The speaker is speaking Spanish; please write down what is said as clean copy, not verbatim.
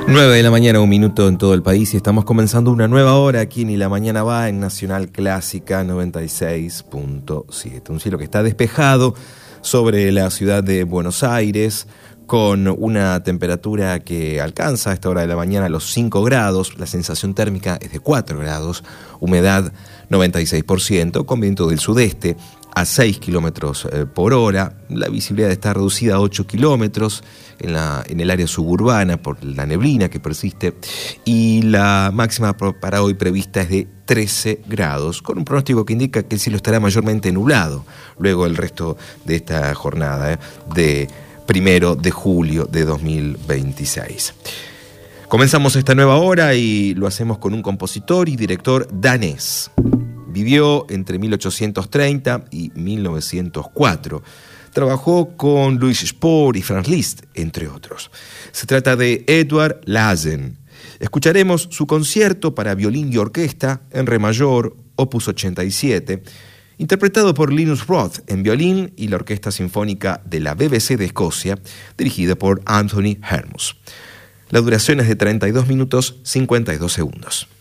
9 de la mañana, 1 minuto en todo el país, y estamos comenzando una nueva hora aquí en Y la Mañana Va en Nacional Clásica 96.7. Un cielo que está despejado sobre la ciudad de Buenos Aires, con una temperatura que alcanza a esta hora de la mañana los 5 grados, la sensación térmica es de 4 grados, humedad 96%, con viento del sudeste a 6 kilómetros por hora, la visibilidad está reducida a 8 kilómetros en el área suburbana por la neblina que persiste, y la máxima para hoy prevista es de 13 grados, con un pronóstico que indica que el cielo estará mayormente nublado luego el resto de esta jornada de 1 de julio de 2026. Comenzamos esta nueva hora y lo hacemos con un compositor y director danés. Vivió entre 1830 y 1904. Trabajó con Louis Spohr y Franz Liszt, entre otros. Se trata de Edward Lassen. Escucharemos su concierto para violín y orquesta en re mayor, opus 87, interpretado por Linus Roth en violín y la Orquesta Sinfónica de la BBC de Escocia, dirigida por Anthony Hermus. La duración es de 32 minutos 52 segundos.